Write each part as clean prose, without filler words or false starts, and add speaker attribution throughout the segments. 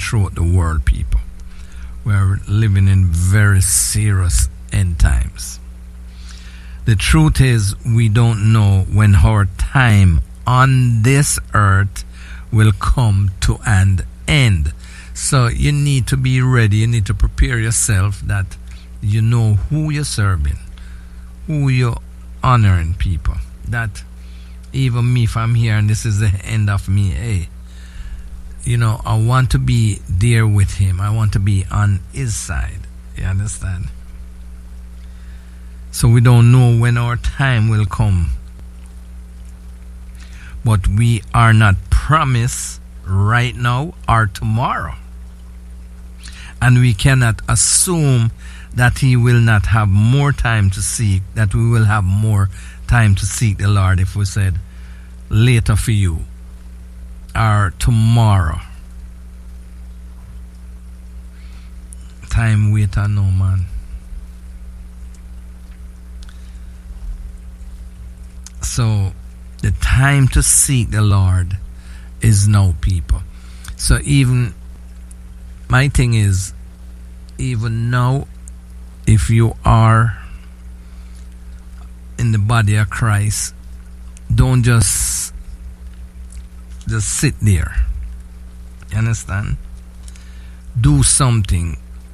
Speaker 1: throughout the world, people. We're living in very serious end times. The truth is, we don't know when our time on this earth will come to an end. So you need to be ready. You need to prepare yourself that you know who you're serving, who you're honoring, people. That even me, if I'm here and this is the end of me, hey, I want to be there with him. I want to be on his side. You understand? So we don't know when our time will come. But we are not promised right now or tomorrow. And we cannot assume that he will not have more time to seek, that we will have more time to seek the Lord if we said later for you or tomorrow. Time waiter no man. So the time to seek the Lord is now, people. So even my thing is, even now, if you are in the body of Christ, don't just sit there. You understand? Do something.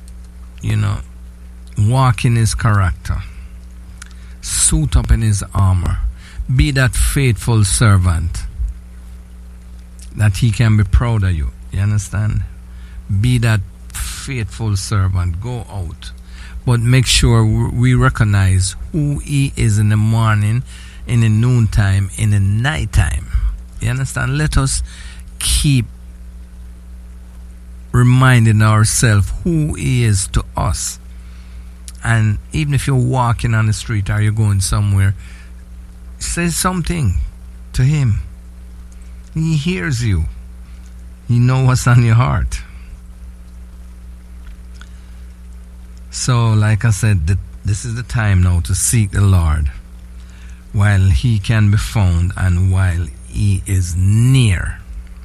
Speaker 1: Walk in his character. Suit up in his armor. Be that faithful servant that he can be proud of you. You understand? Be that faithful servant. Go out. But make sure we recognize who he is in the morning, in the noontime, in the nighttime. You understand? Let us keep reminding ourselves who he is to us. And even if you're walking on the street or you're going somewhere, say something to him. He hears you. He knows what's on your heart. So, like I said, this is the time now to seek the Lord while he can be found and while he is near.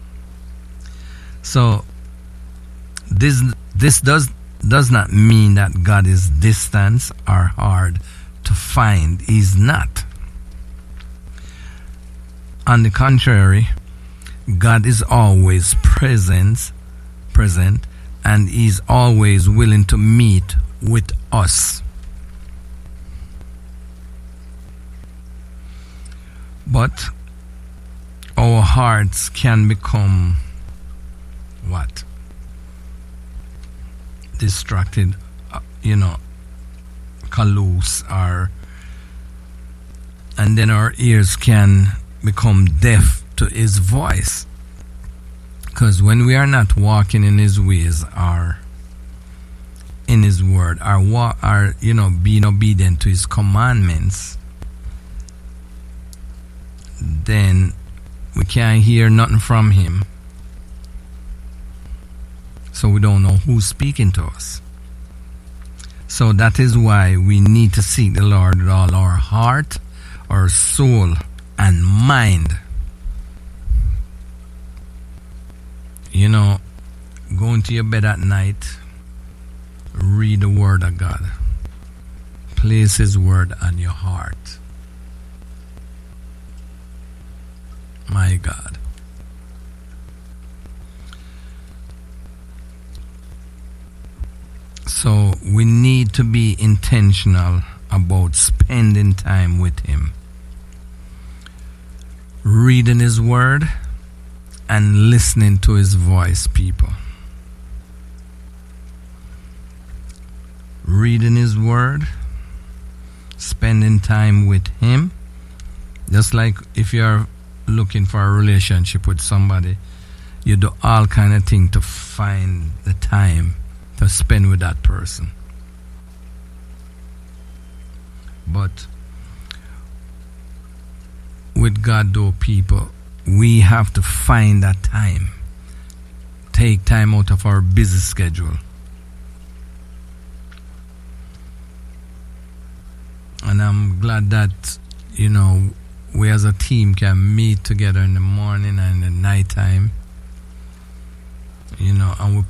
Speaker 1: So, this does not mean that God is distant or hard to find. He's not. On the contrary, God is always present, and he's always willing to meet with us. But our hearts can become what? Distracted, callous, and then our ears can become deaf to his voice. Because when we are not walking in his ways or in his word, or being obedient to his commandments, then we can't hear nothing from him. So we don't know who's speaking to us. So that is why we need to seek the Lord with all our heart, our soul, and mind. Go into your bed at night, read the word of God. Place his word on your heart. My God. So we need to be intentional about spending time with him, reading his word and listening to his voice, people. Reading his word, spending time with him. Just like if you're looking for a relationship with somebody, you do all kind of things to find the time to spend with that person. But with God, though, people, we have to find that time. Take time out of our busy schedule. And I'm glad that, we as a team can meet together in the morning and the night time, and we